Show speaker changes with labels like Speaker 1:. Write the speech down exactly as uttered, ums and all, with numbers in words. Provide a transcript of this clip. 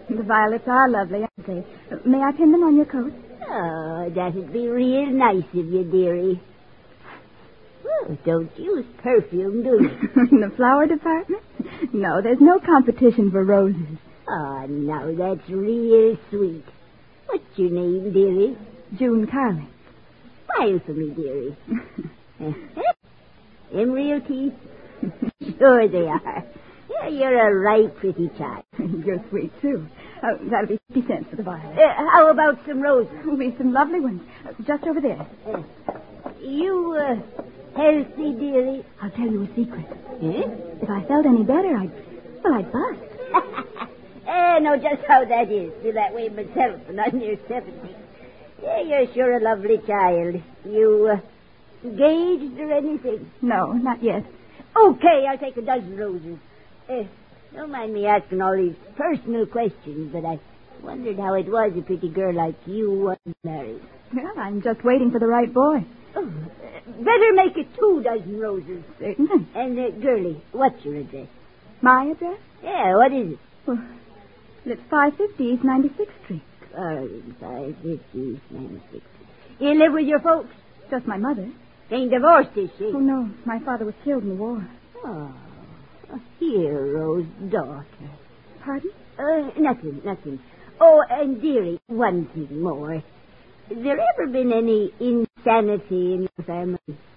Speaker 1: The violets are lovely, aren't they? May I pin them on your coat?
Speaker 2: Oh, that'd be real nice of you, dearie. Well, don't use perfume, do you?
Speaker 1: In the flower department? No, there's no competition for roses.
Speaker 2: Oh, now that's real sweet. What's your name, dearie?
Speaker 1: June Carling.
Speaker 2: Smile for me, dearie. Them real teeth? Sure they are. Yeah, you're a right pretty child.
Speaker 1: You're sweet, too. Oh, that'll be fifty cents for the violets.
Speaker 2: Uh, how about some roses?
Speaker 1: There'll be some lovely ones. Uh, just over there.
Speaker 2: Uh, you, uh, healthy, dearie?
Speaker 1: I'll tell you a secret.
Speaker 2: Eh?
Speaker 1: If I felt any better, I'd... Well, I'd bust.
Speaker 2: I know just how that is. Feel that way myself, and I'm near seventy. Yeah, you're sure a lovely child. You, uh, engaged or anything?
Speaker 1: No, not yet.
Speaker 2: Okay, I'll take a dozen roses. Uh, don't mind me asking all these personal questions, but I wondered how it was a pretty girl like you wasn't married.
Speaker 1: Well, I'm just waiting for the right boy.
Speaker 2: Oh, uh, better make it two dozen roses.
Speaker 1: Certainly.
Speaker 2: And, uh, girlie, what's your address?
Speaker 1: My address?
Speaker 2: Yeah, what is it?
Speaker 1: Well, it's five fifty East ninety-sixth Street.
Speaker 2: five fifty East ninety-sixth. You live with your folks?
Speaker 1: Just my mother.
Speaker 2: Ain't divorced, is she?
Speaker 1: Oh, no. My father was killed in the war.
Speaker 2: Oh, a hero's daughter.
Speaker 1: Pardon?
Speaker 2: Uh, nothing, nothing. Oh, and dearie, one thing more. Has there ever been any insanity in your family?